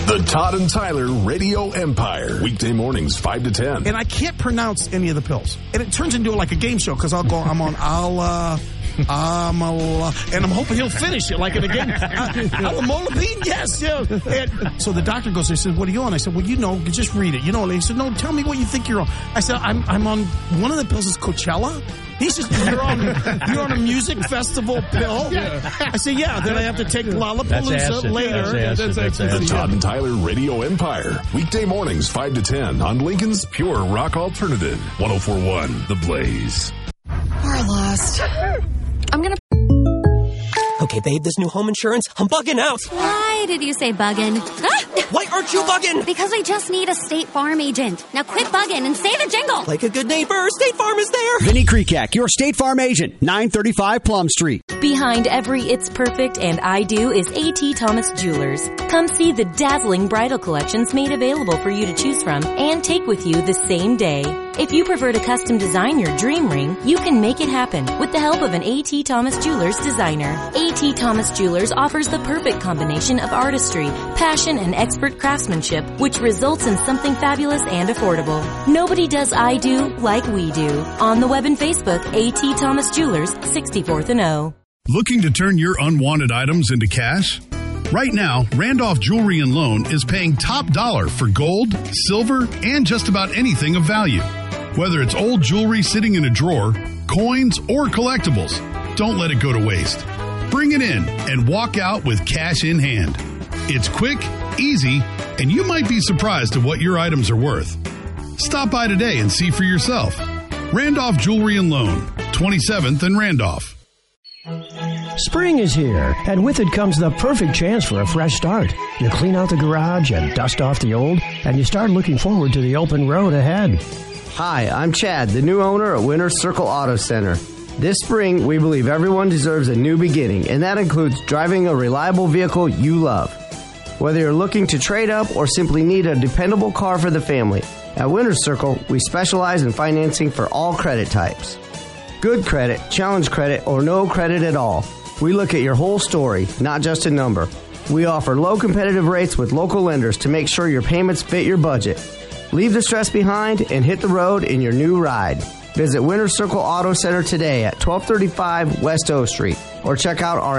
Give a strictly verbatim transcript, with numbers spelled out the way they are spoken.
The Todd and Tyler Radio Empire. Weekday mornings, five to ten. And I can't pronounce any of the pills. And it turns into like a game show because I'll go, I'm on Allah, Amala, and I'm hoping he'll finish it like in a game. Alamolapine, yes, yeah. And so the doctor goes, he said, what are you on? I said, well, you know, just read it. You know, and he said, no, tell me what you think you're on. I said, I'm I'm on, one of the pills is Coachella. He says, you're on, you're on a music festival pill? Yeah. I said, yeah, then I have to take Lollapalooza later. That's acid. That's acid. The Todd and Tyler Radio Empire. Weekday mornings, five to ten on Lincoln's Pure Rock Alternative. one oh four point one The Blaze. We're lost. I'm going to... Okay, babe, this new home insurance, I'm bugging out. Why did you say bugging? Ah! Why aren't you bugging? Because I just need a State Farm agent. Now quit bugging and say the jingle. Like a good neighbor, State Farm is there. Vinny Kreekak, your State Farm agent, nine thirty-five Plum Street. Behind every It's Perfect and I Do is A T. Thomas Jewelers. Come see the dazzling bridal collections made available for you to choose from and take with you the same day. If you prefer to custom design your dream ring, you can make it happen with the help of an A T. Thomas Jewelers designer. A T. Thomas Jewelers offers the perfect combination of artistry, passion, and expert craftsmanship, which results in something fabulous and affordable. Nobody does I Do like we do. On the web and Facebook, A T. Thomas Jewelers, sixty-fourth and O. Looking to turn your unwanted items into cash? Right now, Randolph Jewelry and Loan is paying top dollar for gold, silver, and just about anything of value. Whether it's old jewelry sitting in a drawer, coins, or collectibles, don't let it go to waste. Bring it in and walk out with cash in hand. It's quick, easy, and you might be surprised at what your items are worth. Stop by today and see for yourself. Randolph Jewelry and Loan, twenty-seventh and Randolph. Spring is here, and with it comes the perfect chance for a fresh start. You clean out the garage and dust off the old, and you start looking forward to the open road ahead. Hi, I'm Chad, the new owner at Winter Circle Auto Center. This spring, we believe everyone deserves a new beginning, and that includes driving a reliable vehicle you love. Whether you're looking to trade up or simply need a dependable car for the family, at Winter Circle, we specialize in financing for all credit types. Good credit, challenge credit, or no credit at all. We look at your whole story, not just a number. We offer low competitive rates with local lenders to make sure your payments fit your budget. Leave the stress behind and hit the road in your new ride. Visit Winter Circle Auto Center today at twelve thirty-five West O Street or check out our